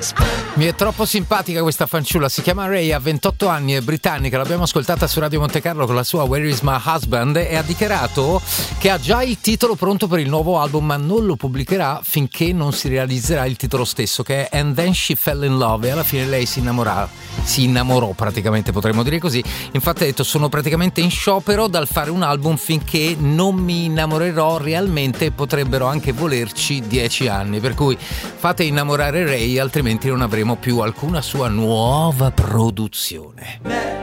Mi è troppo simpatica questa fanciulla, si chiama Ray, ha 28 anni, è britannica, l'abbiamo ascoltata su Radio Monte Carlo con la sua Where Is My Husband e ha dichiarato che ha già il titolo pronto per il nuovo album, ma non lo pubblicherà finché non si realizzerà il titolo stesso, che è And Then She Fell in Love, e alla fine lei si innamorò praticamente, potremmo dire così. Infatti ha detto: sono praticamente in sciopero dal fare un album finché non mi innamorerò realmente, e potrebbero anche volerci 10 anni, per cui fate innamorare Ray, altrimenti non avremo più alcuna sua nuova produzione.